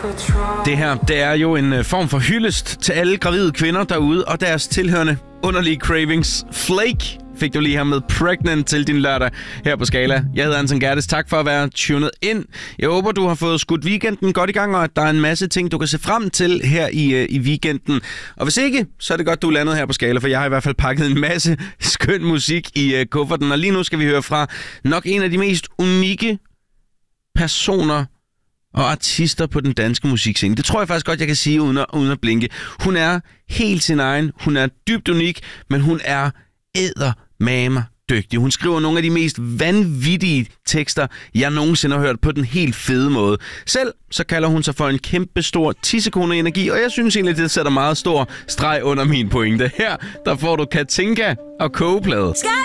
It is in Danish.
Det her, det er jo en form for hyldest til alle gravide kvinder derude og deres tilhørende underlige cravings. Flake fik du lige her med Pregnant til din lørdag her på Skala. Jeg hedder Anton Gerdes. Tak for at være tunet ind. Jeg håber, du har fået skudt weekenden godt i gang, og at der er en masse ting, du kan se frem til her i weekenden. Og hvis ikke, så er det godt, du er landet her på Skala, for jeg har i hvert fald pakket en masse skøn musik i kufferten. Og lige nu skal vi høre fra nok en af de mest unikke personer og artister på den danske musikscene. Det tror jeg faktisk godt, jeg kan sige uden at blinke. Hun er helt sin egen. Hun er dybt unik, men hun er eddermame dygtig. Hun skriver nogle af de mest vanvittige tekster, jeg nogensinde har hørt på den helt fede måde. Selv så kalder hun sig for en kæmpe stor tissekone energi, og jeg synes egentlig, det sætter meget stor streg under min pointe. Her, der får du Katinka og Kogeplade.